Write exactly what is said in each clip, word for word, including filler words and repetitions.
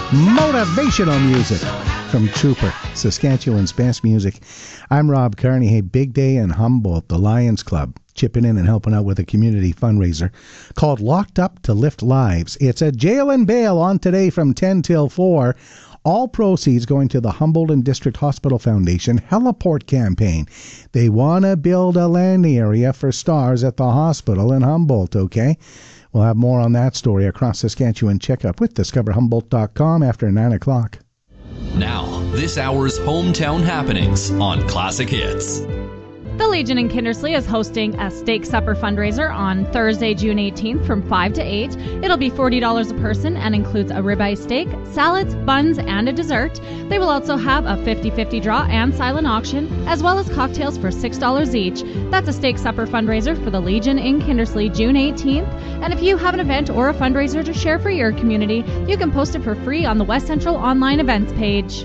Motivational music from Trooper, Saskatchewan's best music. I'm Rob Carney. Hey, big day in Humboldt, the Lions Club chipping in and helping out with a community fundraiser called Locked Up to Lift Lives. It's a jail and bail on today from ten till four. All proceeds going to the Humboldt and District Hospital Foundation Heliport campaign. They want to build a landing area for stars at the hospital in Humboldt, okay? We'll have more on that story across Saskatchewan. Check up with discover humboldt dot com after nine o'clock. Now, this hour's hometown happenings on Classic Hits. The Legion in Kindersley is hosting a steak supper fundraiser on Thursday, June eighteenth from five to eight. It'll be forty dollars a person and includes a ribeye steak, salads, buns, and a dessert. They will also have a fifty-fifty draw and silent auction, as well as cocktails for six dollars each. That's a steak supper fundraiser for the Legion in Kindersley, June eighteenth. And if you have an event or a fundraiser to share for your community, you can post it for free on the West Central online events page.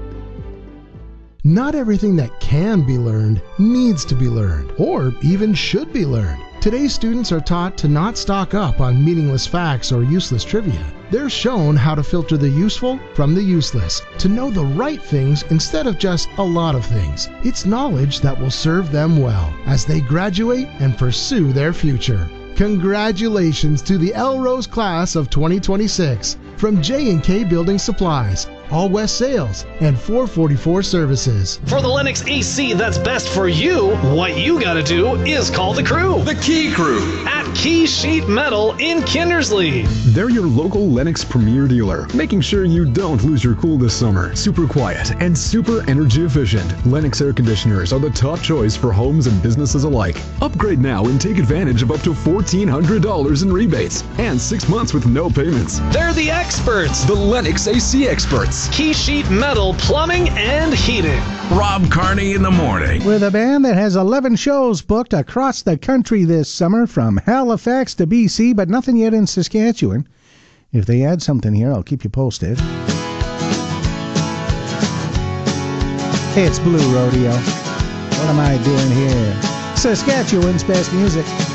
Not everything that can be learned needs to be learned, or even should be learned. Today's students are taught to not stock up on meaningless facts or useless trivia. They're shown how to filter the useful from the useless, to know the right things instead of just a lot of things. It's knowledge that will serve them well as they graduate and pursue their future. Congratulations to the Elrose class of twenty twenty-six from J and K Building Supplies, All West Sales, and four forty-four Services. For the Lennox A C that's best for you, what you gotta do is call the crew. The Key Crew. At Key Sheet Metal in Kindersley. They're your local Lennox Premier dealer, making sure you don't lose your cool this summer. Super quiet and super energy efficient. Lennox air conditioners are the top choice for homes and businesses alike. Upgrade now and take advantage of up to fourteen hundred dollars in rebates and six months with no payments. They're the experts. The Lennox A C experts. Key Sheet Metal Plumbing and Heating. Rob Carney in the morning. With a band that has eleven shows booked across the country this summer from Halifax to B C, but nothing yet in Saskatchewan. If they add something here, I'll keep you posted. Hey, it's Blue Rodeo. What am I doing here? Saskatchewan's best music.